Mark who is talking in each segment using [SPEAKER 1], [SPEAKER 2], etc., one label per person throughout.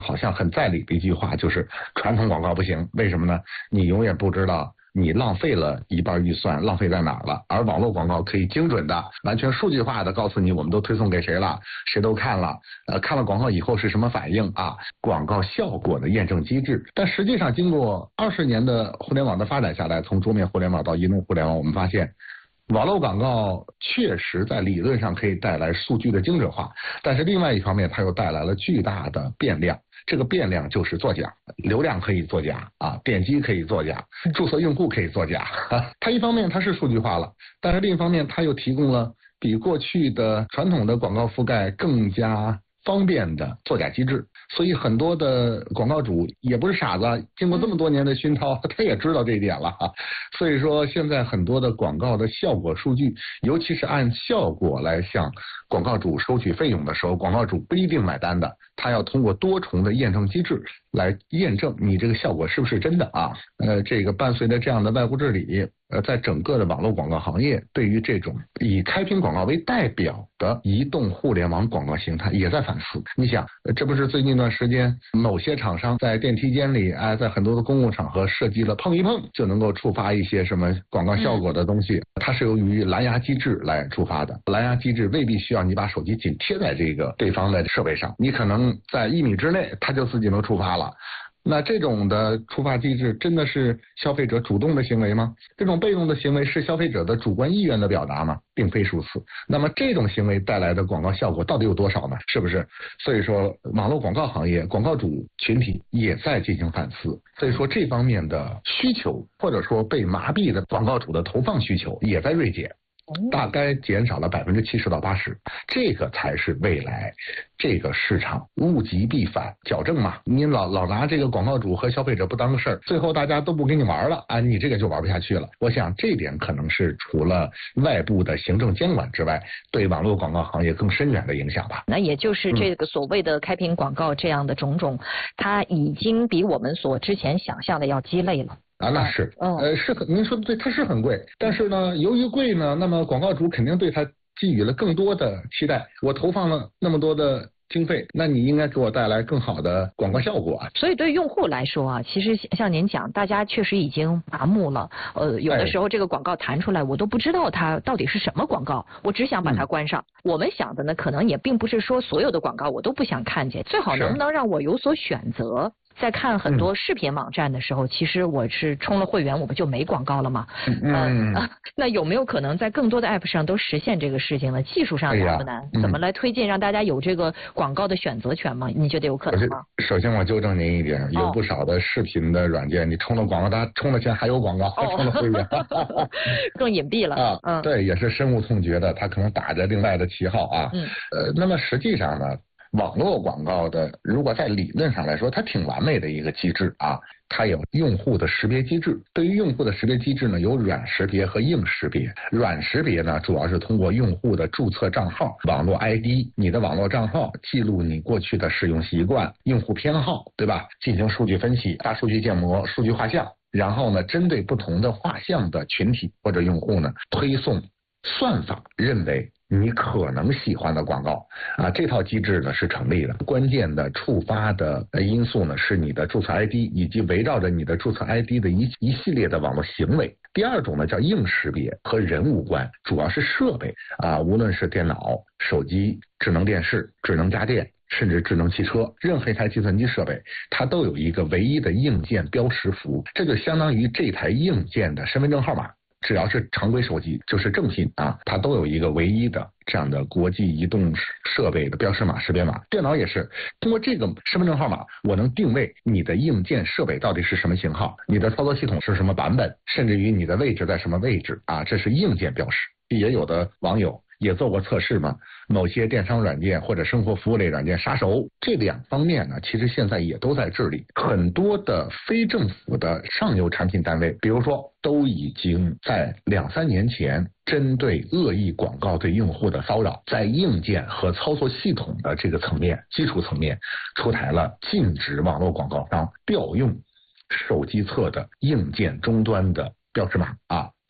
[SPEAKER 1] 好像很在理的一句话，就是传统广告不行，为什么呢？你永远不知道你浪费了一半预算，浪费在哪儿了？而网络广告可以精准的、完全数据化的告诉你，我们都推送给谁了，谁都看了，看了广告以后是什么反应啊？广告效果的验证机制。但实际上，经过20年的互联网的发展下来，从桌面互联网到移动互联网，我们发现，网络广告确实在理论上可以带来数据的精准化，但是另外一方面，它又带来了巨大的变量。这个变量就是作假，流量可以作假啊，点击可以作假，注册用户可以作假。它一方面它是数据化了，但是另一方面它又提供了比过去的传统的广告覆盖更加方便的作假机制。所以很多的广告主也不是傻子，经过这么多年的熏陶，他也知道这一点了。所以说现在很多的广告的效果数据，尤其是按效果来向广告主收取费用的时候，广告主不一定买单的，他要通过多重的验证机制来验证你这个效果是不是真的啊。这个伴随着这样的外部治理，在整个的网络广告行业，对于这种以开屏广告为代表的移动互联网广告形态也在反思。你想，这不是最近一段时间某些厂商在电梯间里，在很多的公共场合设计了碰一碰就能够触发一些什么广告效果的东西，它是由于蓝牙机制来触发的。蓝牙机制未必需要你把手机紧贴在这个对方的设备上，你可能在1米之内，它就自己能触发了。那这种的触发机制真的是消费者主动的行为吗？这种被动的行为是消费者的主观意愿的表达吗？并非如此。那么这种行为带来的广告效果到底有多少呢？是不是？所以说网络广告行业广告主群体也在进行反思。所以说这方面的需求，或者说被麻痹的广告主的投放需求也在锐减。大概减少了70%到80%，这个才是未来这个市场物极必反矫正嘛。你老拿这个广告主和消费者不当个事儿，最后大家都不给你玩了啊，你这个就玩不下去了。我想这点可能是除了外部的行政监管之外，对网络广告行业更深远的影响吧。
[SPEAKER 2] 那也就是这个所谓的开屏广告这样的种种，它已经比我们所之前想象的要鸡肋了。
[SPEAKER 1] 那是，是很，您说的对，它是很贵，但是呢，由于贵呢，那么广告主肯定对它寄予了更多的期待。我投放了那么多的经费，那你应该给我带来更好的广告效果啊。
[SPEAKER 2] 所以对用户来说啊，其实像您讲，大家确实已经麻木了。有的时候这个广告弹出来，我都不知道它到底是什么广告，我只想把它关上。我们想的呢，可能也并不是说所有的广告我都不想看见，最好能不能让我有所选择。在看很多视频网站的时候，其实我是充了会员，我不就没广告了吗？那有没有可能在更多的 app 上都实现这个事情呢？技术上难不难？怎么来推进让大家有这个广告的选择权吗？你觉得有可能吗？
[SPEAKER 1] 首先我纠正您一点，有不少的视频的软件，你充了广告，它充了钱还有广告，充了会员，
[SPEAKER 2] 更隐蔽了
[SPEAKER 1] 啊。对，也是深恶痛绝的，它可能打着另外的旗号啊。那么实际上呢？网络广告的，如果在理论上来说，它挺完美的一个机制啊。它有用户的识别机制，对于用户的识别机制呢，有软识别和硬识别。软识别呢，主要是通过用户的注册账号、网络 ID、你的网络账号，记录你过去的使用习惯、用户偏好，对吧？进行数据分析、大数据建模、数据画像，然后呢，针对不同的画像的群体或者用户呢，推送算法认为你可能喜欢的广告啊，这套机制呢是成立的。关键的触发的因素呢是你的注册 ID 以及围绕着你的注册 ID 的一系列的网络行为。第二种呢叫硬识别，和人无关，主要是设备啊，无论是电脑、手机、智能电视、智能家电，甚至智能汽车，任何一台计算机设备，它都有一个唯一的硬件标识符，这就相当于这台硬件的身份证号码。只要是常规手机，就是正品啊，它都有一个唯一的这样的国际移动设备的标识码、识别码。电脑也是通过这个身份证号码，我能定位你的硬件设备到底是什么型号，你的操作系统是什么版本，甚至于你的位置在什么位置啊，这是硬件标识。也有的网友也做过测试嘛，某些电商软件或者生活服务类软件杀熟，这两方面呢，其实现在也都在治理。很多的非政府的上游产品单位，比如说都已经在2-3年前针对恶意广告对用户的骚扰，在硬件和操作系统的这个层面、基础层面出台了禁止网络广告商调用手机侧的硬件终端的标识码啊。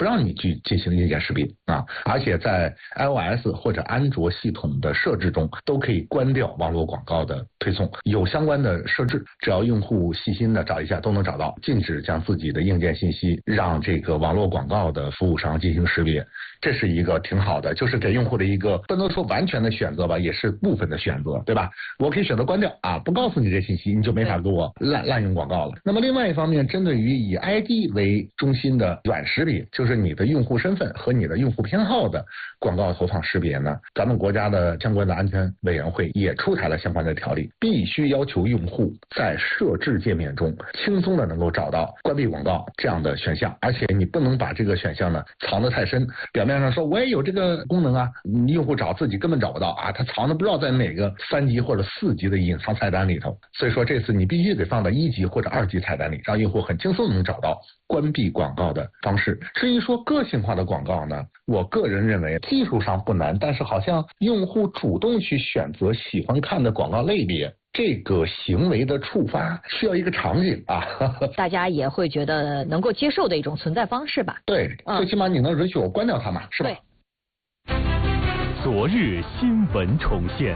[SPEAKER 1] 不让你去进行硬件识别啊，而且在 iOS 或者安卓系统的设置中都可以关掉网络广告的推送，有相关的设置，只要用户细心的找一下都能找到，禁止将自己的硬件信息让这个网络广告的服务商进行识别，这是一个挺好的，就是给用户的一个不能说完全的选择吧，也是部分的选择，对吧？我可以选择关掉啊，不告诉你这信息，你就没法给我滥用广告了。那么另外一方面，针对于以 ID 为中心的软识别，就是你的用户身份和你的用户偏好的广告投放识别呢，咱们国家的相关的安全委员会也出台了相关的条例，必须要求用户在设置界面中轻松的能够找到关闭广告这样的选项，而且你不能把这个选项呢藏得太深，表面上说我也有这个功能啊，你用户找自己根本找不到啊，他藏的不知道在哪个3级或者4级的隐藏菜单里头，所以说这次你必须得放在1级或者2级菜单里，让用户很轻松能找到关闭广告的方式。至于说个性化的广告呢，我个人认为技术上不难，但是好像用户主动去选择喜欢看的广告类别，这个行为的触发需要一个场景啊，
[SPEAKER 2] 大家也会觉得能够接受的一种存在方式吧。
[SPEAKER 1] 对，最起码你能允许我关掉它嘛，是吧？
[SPEAKER 2] 对。
[SPEAKER 3] 昨日新闻重现。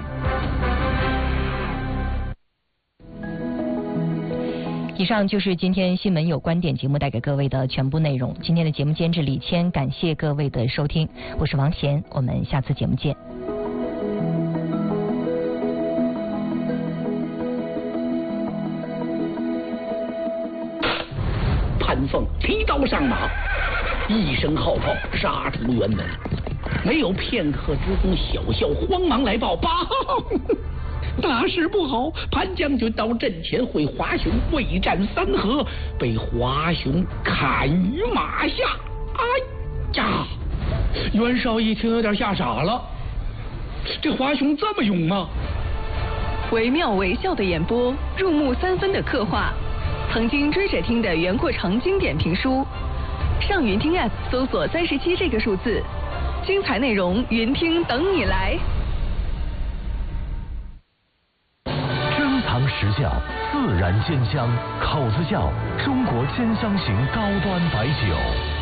[SPEAKER 2] 以上就是今天新闻有观点节目带给各位的全部内容。今天的节目监制李谦，感谢各位的收听，我是王贤，我们下次节目见。
[SPEAKER 4] 潘凤提刀上马，一声号炮杀出辕门，没有片刻之功，小校慌忙来报：报，大事不好！潘将军到阵前会华雄未战3合，被华雄砍于马下。哎呀！袁绍一听有点吓傻了，这华雄这么勇吗？
[SPEAKER 5] 惟妙惟肖的演播，入木3分的刻画，曾经追着听的袁阔成经典评书。上云听 App 搜索37这个数字，精彩内容云听等你来。
[SPEAKER 3] 珍藏实窖，自然鲜香，口子窖，中国鲜香型高端白酒。